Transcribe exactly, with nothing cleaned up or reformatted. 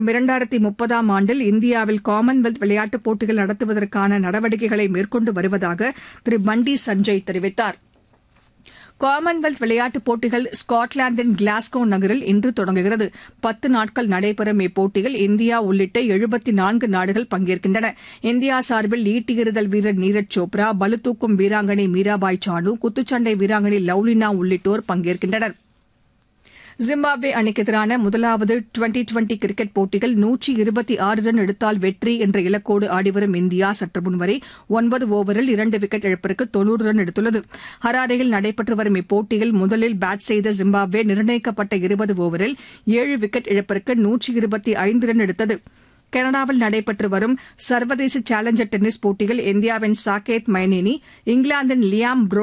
இரண்டாயிரத்து முப்பதாம் ஆண்டில் இந்தியாவில் காமன்வெல்த் விளையாட்டுப் போட்டிகள் நடத்துவதற்கான நடவடிக்கைகளை மேற்கொண்டு வருவதாக திரு பண்டி சஞ்சய் தெரிவித்தார். காமன்வெல்த் விளையாட்டுப் போட்டிகள் ஸ்காட்லாந்தின் கிளாஸ்கோ நகரில் இன்று தொடங்குகிறது. பத்து நாட்கள் நடைபெறும் இப்போட்டியில் இந்தியா உள்ளிட்ட எழுபத்து நான்கு நாடுகள் பங்கேற்கின்றன. இந்தியா சார்பில் ஈட்டியெறிதல் வீரர் நீரஜ் சோப்ரா, பளுதூக்கும் வீராங்கனை மீராபாய் சானு, குத்துச்சண்டை வீராங்கனை லவ்லினா உள்ளிட்டோர் பங்கேற்கின்றனர். ஜிம்பாப்வே அணிக்கு எதிரான முதலாவது டுவெண்டி டுவெண்டி கிரிக்கெட் போட்டியில் நூற்று இருபத்தி ஆறு ரன் எடுத்தால் வெற்றி என்ற இலக்கோடு ஆடிவரும் இந்தியா சற்று முன்வரை ஒன்பது ஒவரில் இரண்டு விக்கெட் இழப்பிற்கு தொன்னூறு ரன் எடுத்துள்ளது. ஹராரேயில் நடைபெற்று வரும் இப்போட்டியில் முதலில் பேட் செய்த ஜிம்பாப்வே நிர்ணயிக்கப்பட்ட இருபது ஒவரில் ஏழு விக்கெட் இழப்பிற்கு நூற்று இருபத்தி ஐந்து ரன் எடுத்தது. கனடாவில் நடைபெற்று வரும் சர்வதேச சேலஞ்சர் டென்னிஸ் போட்டியில் இந்தியாவின் சாகேத் மைனேனி, இங்கிலாந்தின் லியாம் ப்ரோ